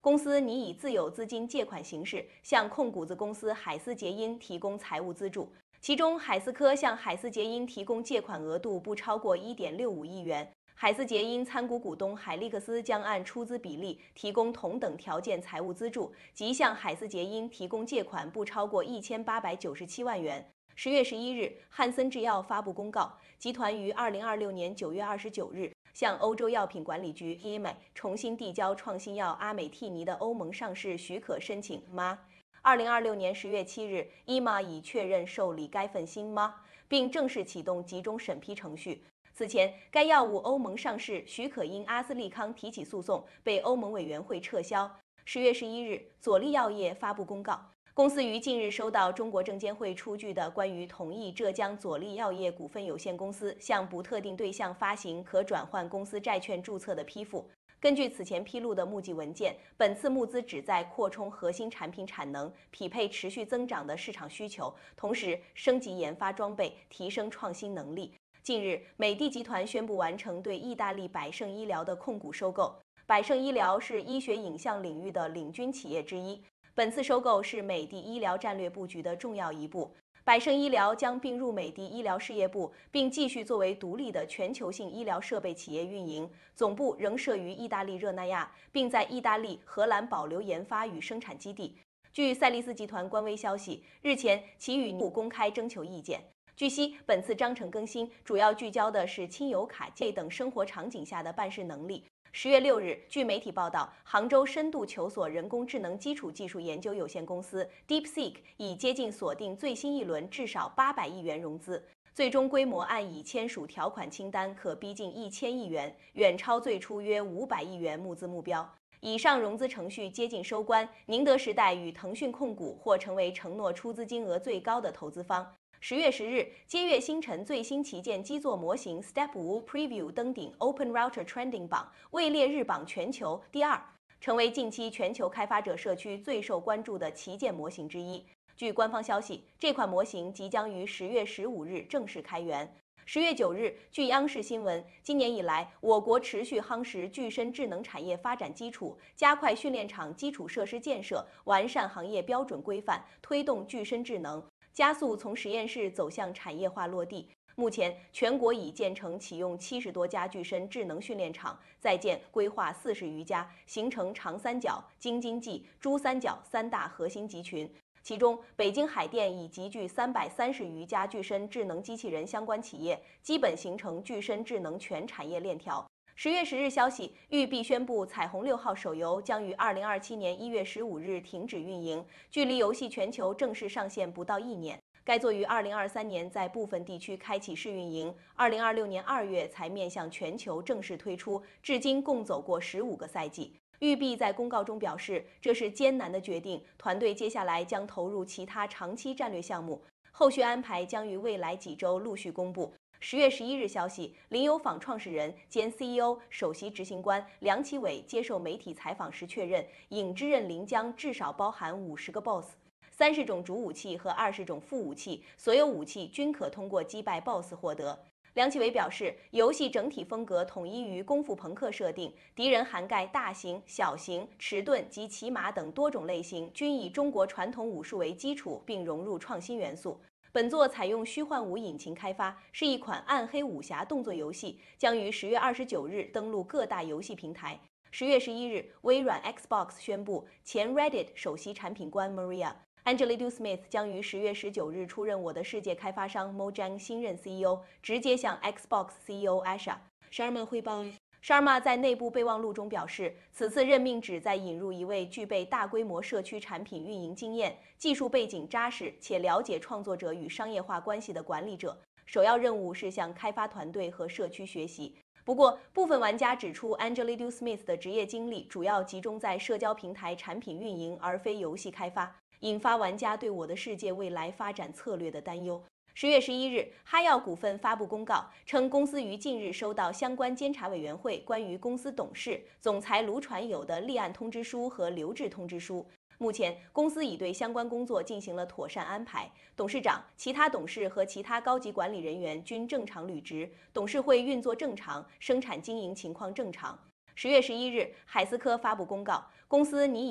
公司拟以自有资金借款形式向控股子公司海思捷因提供财务资助，其中海思科向海思捷因提供借款额度不超过1.65亿元。海思捷因参股股东海利克斯将按出资比例提供同等条件财务资助，即向海思捷因提供借款不超过1897万元。10月11日，汉森制药发布公告，集团于2026年9月29日向欧洲药品管理局 EMA 重新递交创新药阿美替尼的欧盟上市许可申请 MA。2026年10月7日，EMA 已确认受理该份新 MA， 并正式启动集中审批程序。此前，该药物欧盟上市许可因阿斯利康提起诉讼被欧盟委员会撤销。10月11日，佐利药业发布公告，公司于近日收到中国证监会出具的关于同意浙江佐利药业股份有限公司向不特定对象发行可转换公司债券注册的批复。根据此前披露的募集文件，本次募资旨在扩充核心产品产能，匹配持续增长的市场需求，同时升级研发装备，提升创新能力。近日，美的集团宣布完成对意大利百胜医疗的控股收购。百胜医疗是医学影像领域的领军企业之一，本次收购是美的医疗战略布局的重要一步。百胜医疗将并入美的医疗事业部，并继续作为独立的全球性医疗设备企业运营，总部仍设于意大利热那亚，并在意大利、荷兰保留研发与生产基地。据赛力斯集团官微消息，日前其与尼公开征求意见。据悉，本次章程更新主要聚焦的是亲友卡借等生活场景下的办事能力。10月6日，据媒体报道，杭州深度求索人工智能基础技术研究有限公司 DeepSeek 已接近锁定最新一轮至少800亿元融资，最终规模按已签署条款清单可逼近1000亿元，远超最初约500亿元募资目标。以上融资程序接近收官，宁德时代与腾讯控股或成为承诺出资金额最高的投资方。10月10日，接跃星辰最新旗舰基座模型 Step 5 Preview 登顶 Open Router Trending 榜，位列日榜全球第2，成为近期全球开发者社区最受关注的旗舰模型之一。据官方消息，这款模型即将于10月15日正式开源。10月9日，据央视新闻，今年以来，我国持续夯实具身智能产业发展基础，加快训练场基础设施建设，完善行业标准规范，推动具身智能，加速从实验室走向产业化落地。目前，全国已建成启用70多家具身智能训练场，在建规划40余家，形成长三角、京津冀、珠三角3大核心集群。其中，北京海淀已集聚330余家具身智能机器人相关企业，基本形成具身智能全产业链条。10月10日消息，育碧宣布《彩虹6号》手游将于2027年1月15日停止运营，距离游戏全球正式上线不到1年。该作于2023年在部分地区开启试运营，2026年2月才面向全球正式推出，至今共走过15个赛季。育碧在公告中表示，这是艰难的决定，团队接下来将投入其他长期战略项目，后续安排将于未来几周陆续公布。10月11日消息，林有坊创始人兼 CEO、首席执行官梁其伟接受媒体采访时确认，影之刃灵将至少包含50个 BOSS、30种主武器和20种副武器，所有武器均可通过击败 BOSS 获得。梁启伟表示，游戏整体风格统一于功夫朋克设定，敌人涵盖大型、小型、迟钝及骑马等多种类型，均以中国传统武术为基础，并融入创新元素。本作采用虚幻五引擎开发，是一款暗黑武侠动作游戏，将于10月29日登陆各大游戏平台。10月11日，微软 Xbox 宣布，前 Reddit 首席产品官 Angela Smith 将于10月19日出任我的世界开发商 Mojang 新任 CEO， 直接向 Xbox CEO Asha Sharma 汇报。Sharma 在内部备忘录中表示，此次任命旨在引入一位具备大规模社区产品运营经验、技术背景扎实且了解创作者与商业化关系的管理者，首要任务是向开发团队和社区学习。不过，部分玩家指出 Angela Smith 的职业经历主要集中在社交平台产品运营，而非游戏开发，引发玩家对我的世界未来发展策略的担忧。10月11日，哈药股份发布公告称，公司于近日收到相关监察委员会关于公司董事、总裁卢传友的立案通知书和留置通知书。目前，公司已对相关工作进行了妥善安排，董事长、其他董事和其他高级管理人员均正常履职，董事会运作正常，生产经营情况正常。 10月11日，海思科发布公告，公司拟以